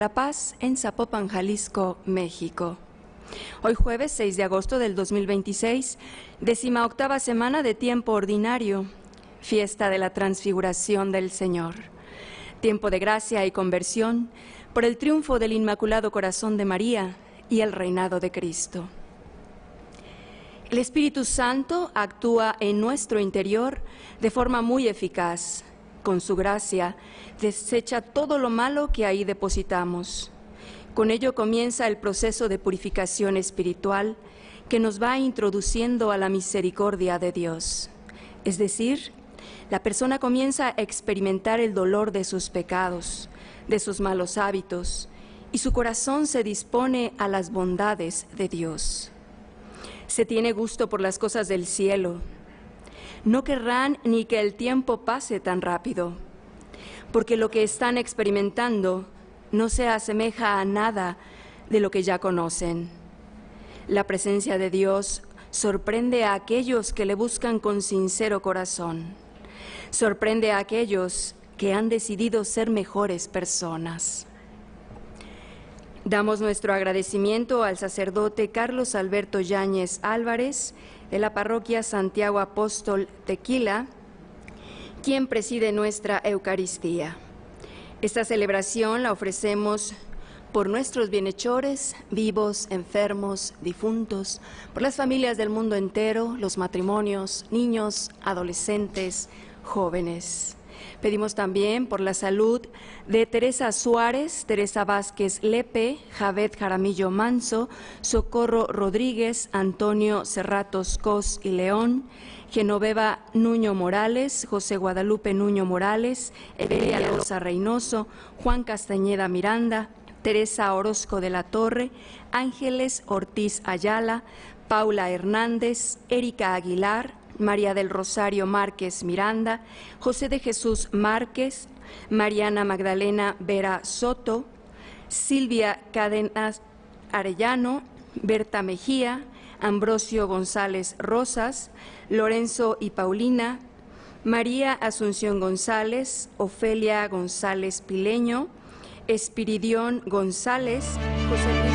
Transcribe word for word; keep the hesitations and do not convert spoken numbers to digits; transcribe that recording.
La Paz en Zapopan, Jalisco, México. Hoy jueves seis de agosto del dos mil veintiséis, décima octava semana de tiempo ordinario, fiesta de la transfiguración del Señor. Tiempo de gracia y conversión por el triunfo del Inmaculado Corazón de María y el reinado de Cristo. El Espíritu Santo actúa en nuestro interior de forma muy eficaz. Con su gracia, desecha todo lo malo que ahí depositamos. Con ello comienza el proceso de purificación espiritual que nos va introduciendo a la misericordia de Dios. Es decir, la persona comienza a experimentar el dolor de sus pecados, de sus malos hábitos, y su corazón se dispone a las bondades de Dios. Se tiene gusto por las cosas del cielo. No querrán ni que el tiempo pase tan rápido, porque lo que están experimentando no se asemeja a nada de lo que ya conocen. La presencia de Dios sorprende a aquellos que le buscan con sincero corazón. Sorprende a aquellos que han decidido ser mejores personas. Damos nuestro agradecimiento al sacerdote Carlos Alberto Yáñez Álvarez, de la parroquia Santiago Apóstol Tequila, quien preside nuestra Eucaristía. Esta celebración la ofrecemos por nuestros bienhechores, vivos, enfermos, difuntos, por las familias del mundo entero, los matrimonios, niños, adolescentes, jóvenes. Pedimos también por la salud de Teresa Suárez, Teresa Vázquez Lepe, Javed Jaramillo Manso, Socorro Rodríguez, Antonio Cerratos Cos y León, Genoveva Nuño Morales, José Guadalupe Nuño Morales, Evelia Rosa Reynoso, Juan Castañeda Miranda, Teresa Orozco de la Torre, Ángeles Ortiz Ayala, Paula Hernández, Erika Aguilar, María del Rosario Márquez Miranda, José de Jesús Márquez, Mariana Magdalena Vera Soto, Silvia Cadenas Arellano, Berta Mejía, Ambrosio González Rosas, Lorenzo y Paulina, María Asunción González, Ofelia González Pileño, Espiridión González, José Luis